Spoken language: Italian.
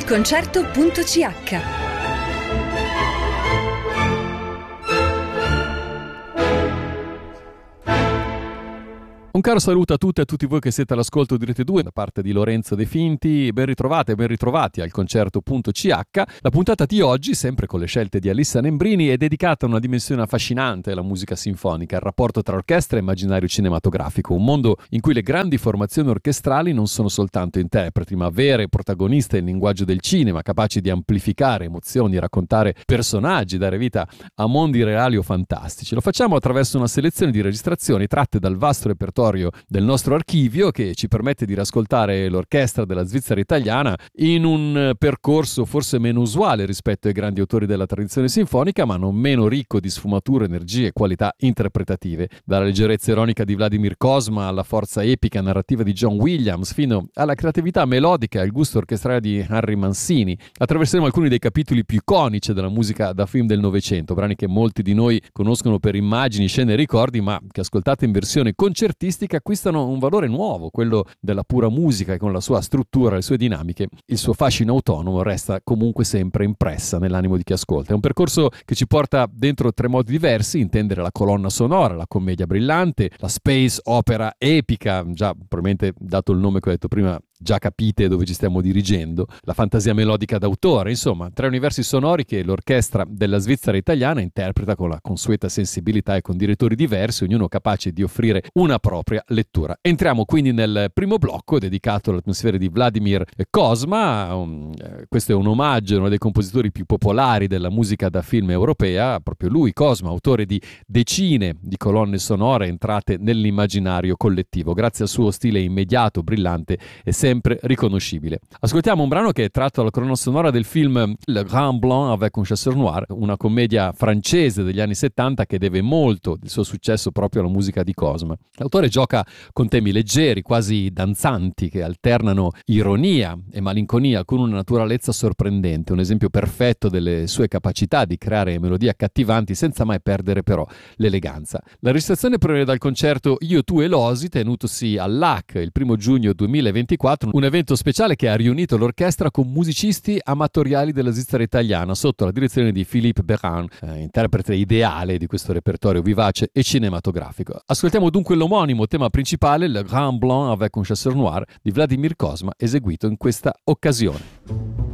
ilconcerto.ch. Un caro saluto a tutte e a tutti voi che siete all'ascolto di Rete 2 da parte di Lorenzo De Finti. Ben ritrovate e ben ritrovati al concerto.ch. La puntata di oggi, sempre con le scelte di Alissa Nembrini, è dedicata a una dimensione affascinante della musica sinfonica, il rapporto tra orchestra e immaginario cinematografico, un mondo in cui le grandi formazioni orchestrali non sono soltanto interpreti, ma vere protagoniste del linguaggio del cinema, capaci di amplificare emozioni, raccontare personaggi, dare vita a mondi reali o fantastici. Lo facciamo attraverso una selezione di registrazioni tratte dal vasto repertorio del nostro archivio, che ci permette di riascoltare l'orchestra della Svizzera italiana in un percorso forse meno usuale rispetto ai grandi autori della tradizione sinfonica, ma non meno ricco di sfumature, energie e qualità interpretative. Dalla leggerezza ironica di Vladimir Cosma alla forza epica narrativa di John Williams, fino alla creatività melodica e al gusto orchestrale di Henry Mancini. Attraverseremo alcuni dei capitoli più iconici della musica da film del Novecento, brani che molti di noi conoscono per immagini, scene e ricordi, ma che ascoltate in versione concertistica acquistano un valore nuovo, quello della pura musica, che con la sua struttura, le sue dinamiche, il suo fascino autonomo resta comunque sempre impressa nell'animo di chi ascolta. È un percorso che ci porta dentro tre modi diversi: intendere la colonna sonora, la commedia brillante, la space opera epica, già probabilmente dato il nome che ho detto prima già capite dove ci stiamo dirigendo, la fantasia melodica d'autore, insomma tre universi sonori che l'orchestra della Svizzera italiana interpreta con la consueta sensibilità e con direttori diversi, ognuno capace di offrire una propria lettura. Entriamo quindi nel primo blocco dedicato all'atmosfera di Vladimir Cosma. Questo è un omaggio a uno dei compositori più popolari della musica da film europea, proprio lui, Cosma, autore di decine di colonne sonore entrate nell'immaginario collettivo grazie al suo stile immediato, brillante e sempre riconoscibile. Ascoltiamo un brano che è tratto dalla colonna sonora del film Le Grand Blanc avec un chasseur noir, una commedia francese degli anni 70 che deve molto del suo successo proprio alla musica di Cosma. L'autore gioca con temi leggeri, quasi danzanti, che alternano ironia e malinconia con una naturalezza sorprendente, un esempio perfetto delle sue capacità di creare melodie accattivanti senza mai perdere però l'eleganza. La registrazione proviene dal concerto Io, tu e l'Osi, tenutosi all'AC il 1 giugno 2024, un evento speciale che ha riunito l'orchestra con musicisti amatoriali della Svizzera italiana sotto la direzione di Philippe Beran, interprete ideale di questo repertorio vivace e cinematografico. Ascoltiamo dunque l'omonimo tema principale, Le Grand Blanc avec un chasseur noir, di Vladimir Cosma, eseguito in questa occasione.